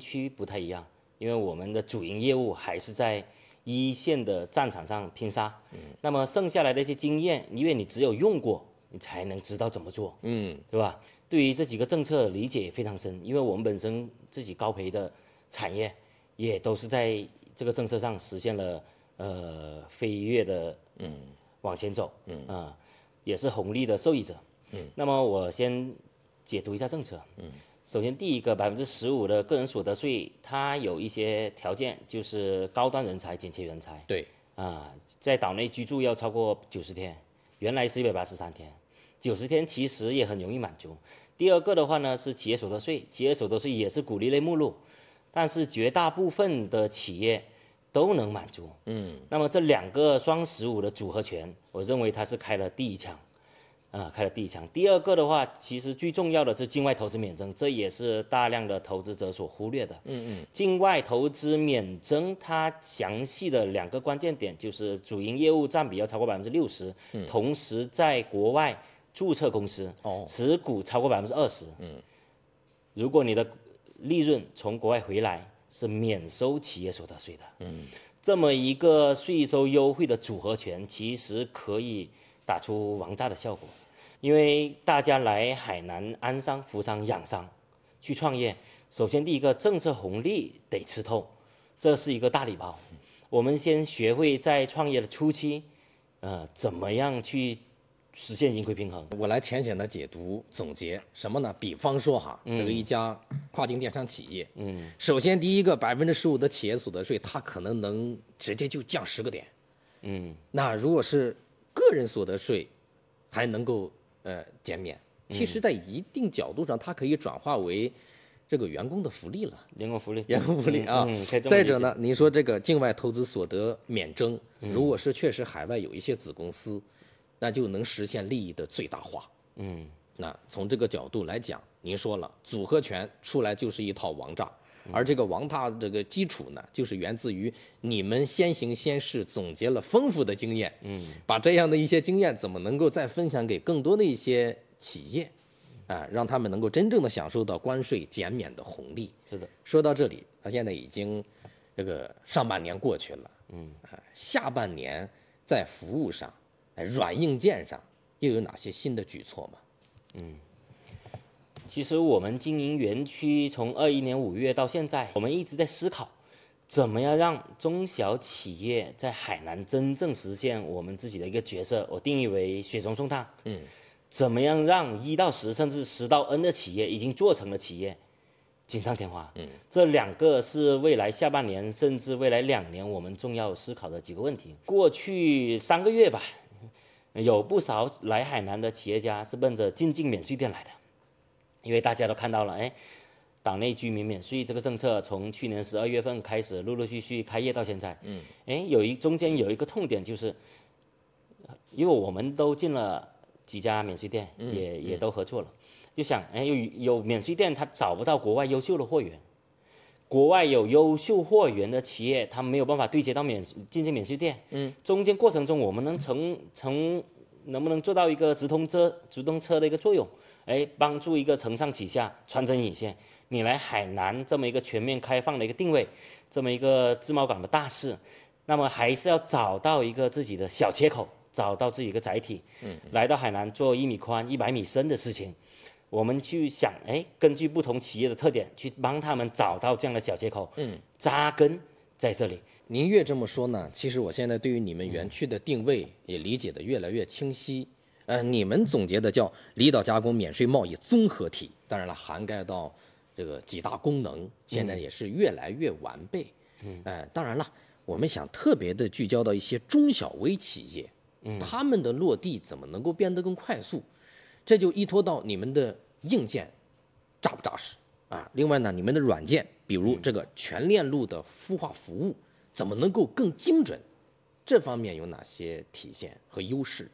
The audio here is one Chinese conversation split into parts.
区不太一样，因为我们的主营业务还是在一线的战场上拼杀。那么剩下来的一些经验，因为你只有用过，你才能知道怎么做。对吧？对于这几个政策理解也非常深，因为我们本身自己高培的产业也都是在这个政策上实现了飞跃的往前走，也是红利的受益者。那么我先解读一下政策。首先第一个15%的个人所得税，它有一些条件，就是高端人才紧缺人才。 对在岛内居住要超过90天，原来是183天，90天其实也很容易满足。第二个的话呢是企业所得税，企业所得税也是鼓励类目录，但是绝大部分的企业都能满足。那么这两个双15的组合拳，我认为它是开了第一枪。开了第一枪。第二个的话，其实最重要的是境外投资免征，这也是大量的投资者所忽略的。境外投资免征，它详细的2个关键点就是主营业务占比要超过60%，同时在国外注册公司，持股超过20%。如果你的利润从国外回来，是免收企业所得税的。这么一个税收优惠的组合拳，其实可以打出王炸的效果。因为大家来海南安商、扶商、养商去创业，首先第一个政策红利得吃透，这是一个大礼包。我们先学会在创业的初期，怎么样去实现盈亏平衡。 我来浅显的解读总结什么呢？比方说哈，这个一家跨境电商企业，首先第一个15%的企业所得税，它可能能直接就降10个点。那如果是个人所得税，还能够减免，其实在一定角度上，它可以转化为这个员工的福利了。 员工福利啊。再者呢，你说这个境外投资所得免征，如果是确实海外有一些子公司，那就能实现利益的最大化。那从这个角度来讲，您说了，组合拳出来就是一套王炸。而这个王炸这个基础呢，就是源自于你们先行先试，总结了丰富的经验，把这样的一些经验怎么能够再分享给更多的一些企业，让他们能够真正的享受到关税减免的红利。 是的。 说到这里，他现在已经这个上半年过去了，下半年在服务上，软硬件上又有哪些新的举措吗？ 其实我们经营园区从21年5月到现在，我们一直在思考，怎么样让中小企业在海南真正实现我们自己的一个角色，我定义为雪中送炭。怎么样让1到10甚至10到N的企业已经做成了企业锦上添花。这2个是未来下半年甚至未来2年我们重要思考的几个问题。过去3个月吧，有不少来海南的企业家是奔着进境免税店来的。因为大家都看到了，岛内居民免税这个政策从去年12月份开始陆陆续续开业到现在，中间有一个痛点，就是因为我们都进了几家免税店，也都合作了，就想有免税店他找不到国外优秀的货源，国外有优秀货源的企业他没有办法对接到进境免税店，中间过程中我们能不能做到一个直通车的一个作用？帮助一个承上启下、穿针引线。你来海南这么一个全面开放的一个定位，这么一个自贸港的大势，那么还是要找到一个自己的小切口，找到自己一个载体。来到海南做1米宽、100米深的事情，我们去想，根据不同企业的特点，去帮他们找到这样的小切口，扎根在这里。 您越这么说呢，其实我现在对于你们园区的定位也理解的越来越清晰。你们总结的叫离岛加工免税贸易综合体，当然了，涵盖到这个几大功能，现在也是越来越完备。当然了，我们想特别的聚焦到一些中小微企业，他们的落地怎么能够变得更快速，这就依托到你们的硬件扎不扎实啊？另外呢，你们的软件，比如这个全链路的孵化服务，怎么能够更精准？这方面有哪些体现和优势？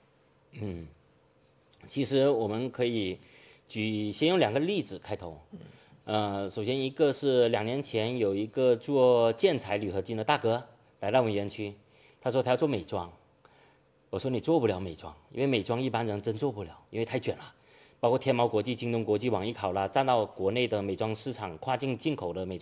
其实我们可以先用2个例子开头。首先一个是2年前有一个做建材铝合金的大哥来到我们园区，他说他要做美妆。我说你做不了美妆，因为美妆一般人真做不了，因为太卷了，包括天猫国际、京东国际、网易考拉占到国内的美妆市场跨境进口的美妆